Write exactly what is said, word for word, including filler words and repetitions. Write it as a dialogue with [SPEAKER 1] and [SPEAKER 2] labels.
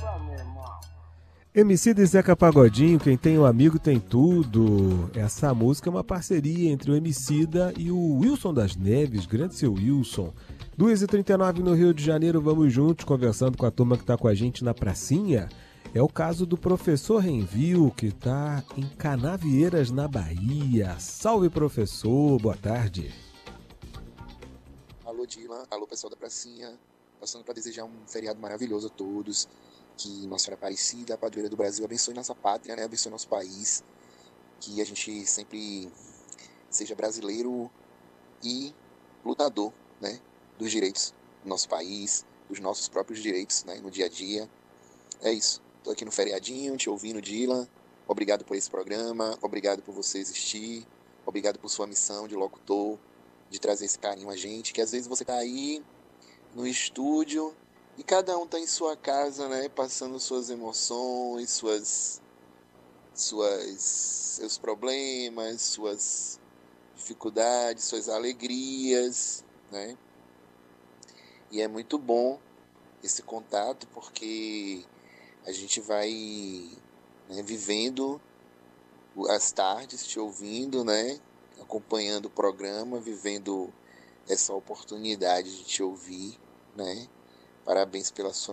[SPEAKER 1] Emicida e Zeca Pagodinho, quem tem um amigo tem tudo. Essa música é uma parceria entre o Emicida e o Wilson das Neves, grande seu Wilson. duas e trinta e nove no Rio de Janeiro, vamos juntos conversando com a turma que está com a gente na pracinha. É o caso do professor Renvil, que está em Canavieiras, na Bahia. Salve, professor, boa tarde.
[SPEAKER 2] Alô, Dylan, alô, pessoal da pracinha. Passando para desejar um feriado maravilhoso a todos. Que Nossa Senhora Aparecida, a padroeira do Brasil, abençoe nossa pátria, né? Abençoe nosso país. Que a gente sempre seja brasileiro e lutador, né? Dos direitos do nosso país, dos nossos próprios direitos, né? No dia a dia. É isso. Tô aqui no feriadinho, te ouvindo, Dylan. Obrigado por esse programa. Obrigado por você existir. Obrigado por sua missão de locutor, de trazer esse carinho a gente. Que às vezes você tá aí no estúdio e cada um tá em sua casa, né, passando suas emoções, suas, suas, seus problemas, suas dificuldades, suas alegrias, né? E é muito bom esse contato porque a gente vai, né, vivendo as tardes, te ouvindo, né, acompanhando o programa, vivendo essa oportunidade de te ouvir, né? Parabéns pela sua